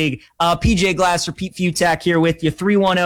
PJ Glasser, Pete Futak here with you.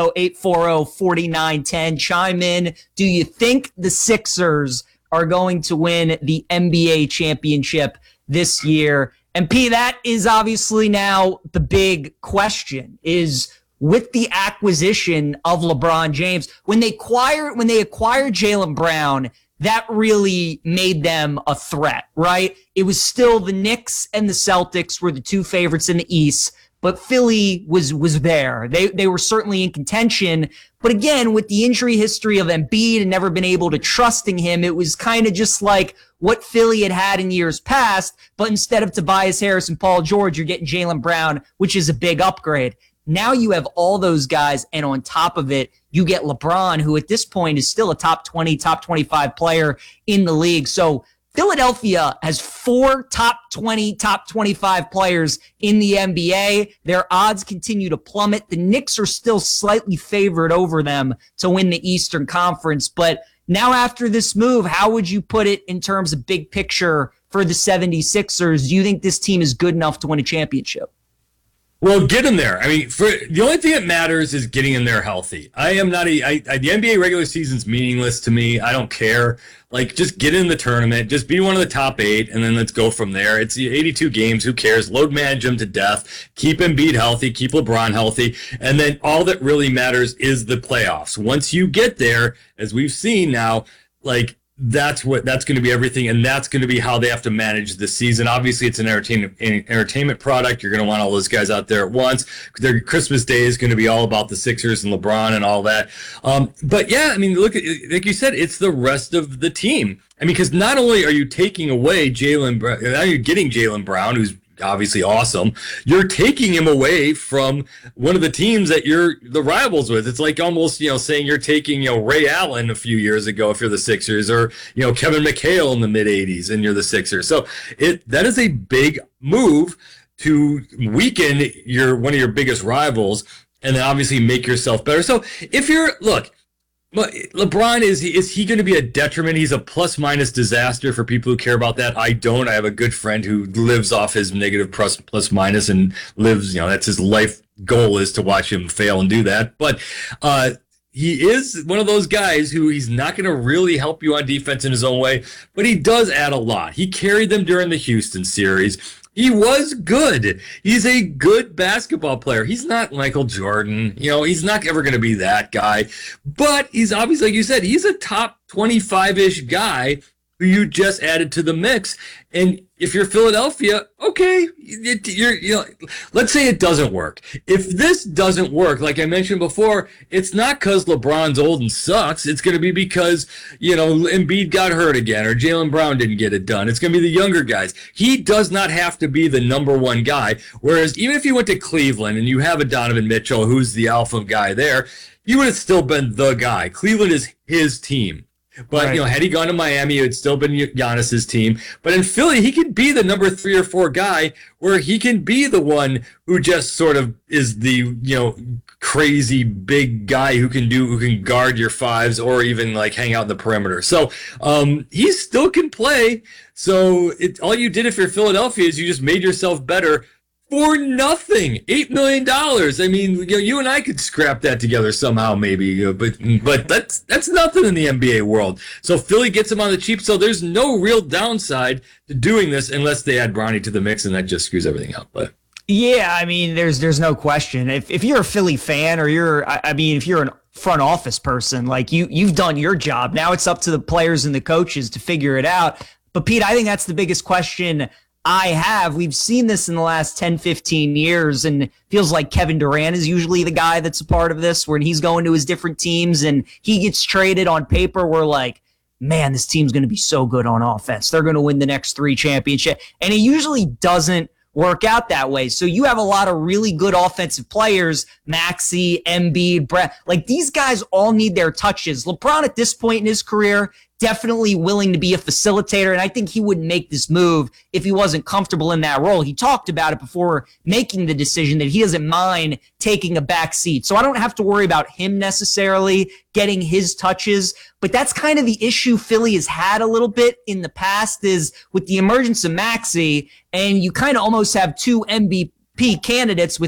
310-840-4910. Chime in. Do you think the Sixers are going to win the NBA championship this year? And P, that is obviously now the big question, is with the acquisition of LeBron James, when they acquired Jaylen Brown, that really made them a threat, right? It was still the Knicks and the Celtics were the two favorites in the East, but Philly was there. They were certainly in contention. But again, with the injury history of Embiid and never been able to trusting him, it was kind of just like what Philly had in years past. But instead of Tobias Harris and Paul George, you're getting Jaylen Brown, which is a big upgrade. Now you have all those guys, and on top of it, you get LeBron, who at this point is still a top 20, top 25 player in the league. So Philadelphia has 4 top 20, top 25 players in the NBA. Their odds continue to plummet. The Knicks are still slightly favored over them to win the Eastern Conference. But now after this move, how would you put it in terms of big picture for the 76ers? Do you think this team is good enough to win a championship? Well, get in there. I mean, the only thing that matters is getting in there healthy. I am not the NBA regular season's meaningless to me. I don't care. Like, just get in the tournament, just be one of the top 8, and then let's go from there. It's 82 games. Who cares? Load manage them to death. Keep Embiid healthy. Keep LeBron healthy. And then all that really matters is the playoffs. Once you get there, as we've seen now, like, that's going to be everything, and that's going to be how they have to manage the season. Obviously, it's an entertainment product. You're going to want all those guys out there at once. Their Christmas Day is going to be all about the Sixers and LeBron and all that. But yeah, I mean, look, like you said, it's the rest of the team. I mean, because not only are you taking away Jaylen Brown, now you're getting Jaylen Brown, who's obviously awesome. You're taking him away from one of the teams that you're the rivals with. It's like almost, saying you're taking, Ray Allen a few years ago if you're the Sixers, or, Kevin McHale in the mid 80s and you're the Sixers. So that is a big move to weaken one of your biggest rivals and then obviously make yourself better. So if LeBron, is he going to be a detriment? He's a plus-minus disaster for people who care about that. I don't. I have a good friend who lives off his negative plus-minus and lives, that's his life goal, is to watch him fail and do that. But he is one of those guys who he's not going to really help you on defense in his own way, but he does add a lot. He carried them during the Houston series. He was good. He's a good basketball player. He's not Michael Jordan. He's not ever going to be that guy. But he's obviously, like you said, he's a top 25-ish guy who you just added to the mix. And if you're Philadelphia, okay, let's say it doesn't work. If this doesn't work, like I mentioned before, it's not because LeBron's old and sucks. It's going to be because, Embiid got hurt again or Jaylen Brown didn't get it done. It's going to be the younger guys. He does not have to be the number one guy. Whereas even if you went to Cleveland and you have a Donovan Mitchell, who's the alpha guy there, you would have still been the guy. Cleveland is his team. But, right. Had he gone to Miami, it would still been Giannis's team. But in Philly, he could be the number 3 or 4 guy where he can be the one who just sort of is the, crazy big guy who can guard your fives or even like hang out in the perimeter. So he still can play. So all you did if you're Philadelphia is you just made yourself better for nothing. $8 million. I mean, you and I could scrap that together somehow, maybe, but that's nothing in the NBA world. So Philly gets him on the cheap. So there's no real downside to doing this unless they add Bronny to the mix, and that just screws everything up. But yeah, I mean, there's no question. If you're a Philly fan, or if you're a front office person, like you've done your job. Now it's up to the players and the coaches to figure it out. But Pete, I think that's the biggest question I have. We've seen this in the last 10, 15 years, and it feels like Kevin Durant is usually the guy that's a part of this, when he's going to his different teams and he gets traded. On paper, we're like, man, this team's going to be so good on offense. They're going to win the next 3 championships. And it usually doesn't work out that way. So you have a lot of really good offensive players, Maxey, Embiid, Brett. Like, these guys all need their touches. LeBron at this point in his career, definitely willing to be a facilitator, and I think he wouldn't make this move if he wasn't comfortable in that role. He talked about it before making the decision that he doesn't mind taking a back seat. So I don't have to worry about him necessarily getting his touches, but that's kind of the issue Philly has had a little bit in the past, is with the emergence of Maxey, and you kind of almost have 2 MVP candidates with